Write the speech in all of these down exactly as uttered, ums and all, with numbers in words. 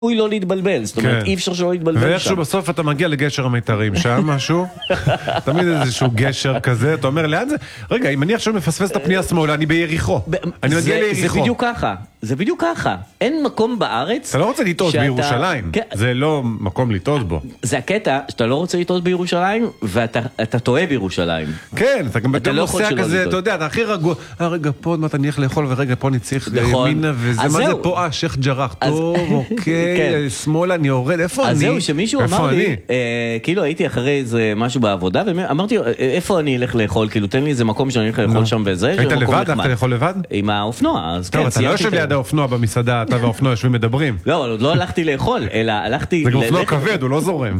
הוא לא להתבלבל, זאת אומרת, אי אפשר שלא להתבלבל שם. ואיכשהו בסוף אתה מגיע לגשר המיתרים שם, משהו, תמיד איזשהו גשר כזה, אתה אומר, לאן זה? רגע, אם אני עכשיו מפספס את הפנייה שמאלה, אני ביריחו. אני מגיע ליריחו. זה בדיוק ככה, זה בדיוק ככה. אין מקום בארץ... אתה לא רוצה לטעות בירושלים, זה לא מקום לטעות בו. זה הקטע, שאתה לא רוצה לטעות בירושלים, ואתה טועה בירושלים. כן, אתה גם בטח נוסע כזה, אתה יודע, אתה הכי רגוע, רגע, פה מה אתה נלך לאכול, ורגע, פה נצריך לימינה, וזה מה זה פה, אה, שייח ג'ראח, טוב, אוקיי, שמאלה, אני יורד, איפה אני? אז זהו, שמישהו אמר לי, כאילו הייתי אחרי איזה משהו בעבודה, ואמרתי, איפה אני אלך לאכול, כאילו תן לי איזה מקום שאני אלך לאכול שם וזה, היית לבד? הלכת לאכול לבד? עם האופנוע, אז כן, טוב, אתה לא יושב ליד האופנוע במסעדה, אתה והאופנוע יושבים מדברים. לא, לא הלכתי לאכול, אלא הלכתי... זה גם אופנוע כבד, הוא לא זורם.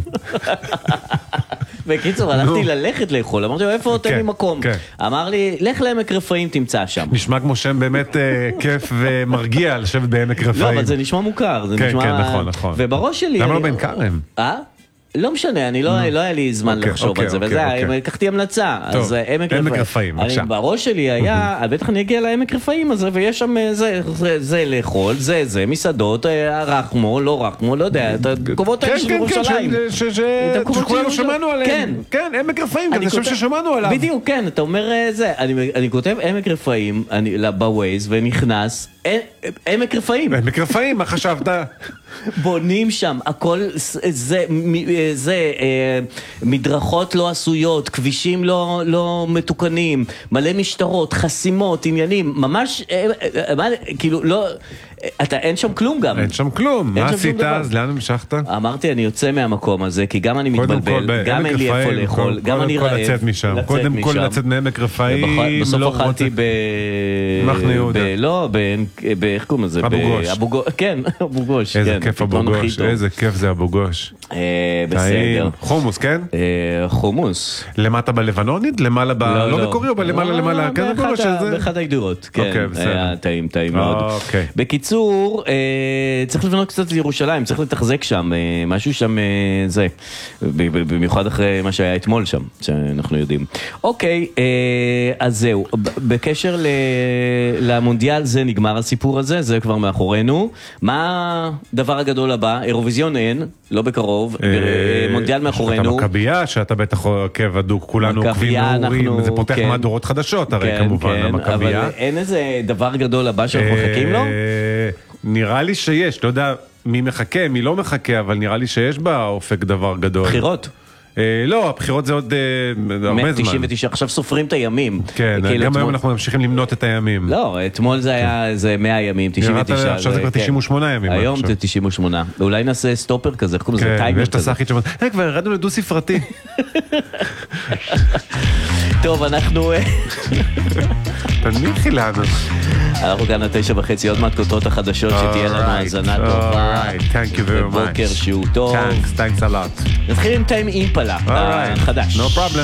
בקיצור, הלכתי ללכת לאכול, אמרתי לו, איפה תן לי מקום? אמר לי, לך לעמק רפאים, תמצא שם. נשמע כמו שם באמת כיף ומרגיע לשבת בעמק רפאים. לא, אבל זה נשמע מוכר, זה נשמע... כן, כן, נכון, נכון. ובראש שלי... למה לא בן כרם? אה? לא משנה, אני לא היה לי זמן לחשוב על זה, וזה, לקחתי המלצה, אז עמק רפאים, בבקשה. בראש שלי היה, בטח אני אגיע לעמק רפאים הזה, ויש שם זה לאכול, זה זה, מסעדות, רחמו, לא רחמו, לא יודע, את הקומות האלה של ירושלים. שכולנו שמענו עליהם. כן, עמק רפאים, אני חושב ששמענו עליו. בדיוק, כן, אתה אומר זה, אני כותב עמק רפאים, בווייז, ונכנס, עמק רפאים. עמק רפאים, מה חשבת? בונים שם, הכל זה, זה, מדרכות לא עשויות, כבישים לא, לא מתוקנים, מלא משטרות, חסימות, עניינים, ממש, כאילו, לא, אתה, אין שם כלום גם. אין שם כלום, מה עשית אז? לאן המשכת? אמרתי, אני יוצא מהמקום הזה, כי גם אני מתבלבל, גם אין לי איפה לאכול, גם אני רעב. קודם כל לצאת משם, קודם כל לצאת מעמק רפאים. בסוף אכלתי ב... מחנה יהודה. לא, איך קוראים לזה? אבו גוש. כן, אבו גוש. איזה כיף אבו גוש, איזה כיף זה אבו גוש. בסדר. חומוס, כן? חומוס. למטה בלבנונית? למעלה ב... לא בקורי או בלמעלה למעלה? באחד הגדורות, כן. היה טעים, טעים מאוד. בקיצור, צריך לבנות קצת לירושלים, צריך לתחזק שם, משהו שם זה, במיוחד אחרי מה שהיה אתמול שם, שאנחנו יודעים. אוקיי, אז זהו, בקשר למונדיאל זה נגמר הסיפור הזה, זה כבר מאחורינו. מה הדבר הגדול הבא? אירוויזיון אין, לא בקרוב, מונדיאל מאחורינו. שאתה מקבייה, שאתה בטח עוקב הדוק, כולנו עוקבים נעורים, זה פותח מהדורות חדשות הרי כמובן, המקבייה. אבל אין איזה דבר גדול הבא שאנחנו מחכים לו? נראה לי שיש, לא יודע מי מחכה, מי לא מחכה, אבל נראה לי שיש בה אופק דבר גדול. בחירות? לא, הבחירות זה עוד הרבה זמן. תשעים ותשע, עכשיו סופרים את הימים. כן, גם היום אנחנו ממשיכים למנות את הימים. לא, אתמול זה היה מאה ימים, תשעים ותשע. עכשיו זה כבר תשעים ושמונה ימים. היום זה תשעים ושמונה. אולי נעשה סטופר כזה, איך קוראים לזה? טיימר כזה. ויש את הסאחית שאומרת, אה, כבר הרדנו לדו ספרתי. טוב, אנחנו... תניחי לנו. אנחנו כאן התשע וחצי, עוד מעט כותרות החדשות שתהיה לנו האזנה טובה. Thank you very much. בבוקר שהוא טוב. Thanks, thanks a lot. נתחיל עם טיים אימפלה, החדש. No problem.